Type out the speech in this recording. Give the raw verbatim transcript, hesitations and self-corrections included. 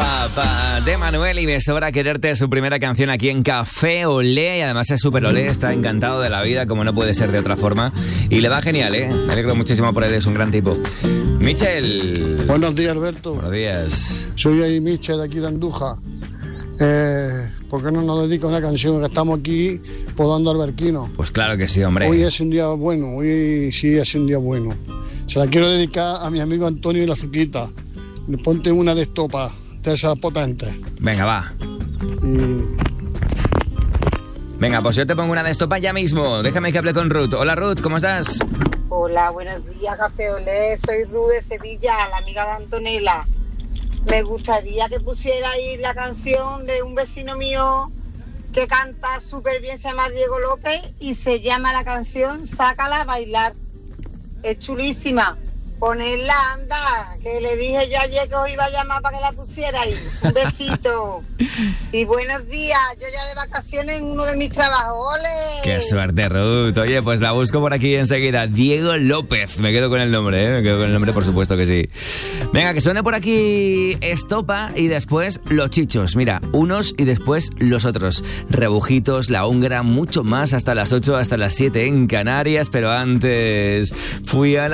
pa, pa, de Manuel y Me Sobra Quererte, su primera canción aquí en Café Olé, y además es súper olé, está encantado de la vida, como no puede ser de otra forma, y le va genial, ¿eh? Me alegro muchísimo por él, es un gran tipo. Michel. Buenos días, Alberto. Buenos días. Soy ahí Michel, de aquí de Andújar. Eh, ¿Por qué no nos dedica una canción que estamos aquí podando alberquino? Pues claro que sí, hombre. Hoy es un día bueno, hoy sí es un día bueno. Se la quiero dedicar a mi amigo Antonio y la Azuquita. Ponte una de estopa, de esas potentes. Venga, va. Y... Venga, pues yo te pongo una de estopa ya mismo. Déjame que hable con Ruth. Hola, Ruth, ¿cómo estás? Hola, buenos días, Café Olé. Soy Ruth de Sevilla, la amiga de Antonella. Me gustaría que pusiera ahí la canción de un vecino mío que canta súper bien, se llama Diego López, y se llama la canción Sácala a bailar. Es chulísima. Ponerla, anda, que le dije yo ayer que os iba a llamar para que la pusiera ahí. Un besito. Y buenos días, yo ya de vacaciones en uno de mis trabajos. ¡Ole! ¡Qué suerte, Ruth! Oye, pues la busco por aquí enseguida. Diego López. Me quedo con el nombre, ¿eh? Me quedo con el nombre, por supuesto que sí. Venga, que suene por aquí Estopa y después Los Chichos. Mira, unos y después los otros. Rebujitos, La Húngara, mucho más hasta las ocho, hasta las siete en Canarias. Pero antes fui a la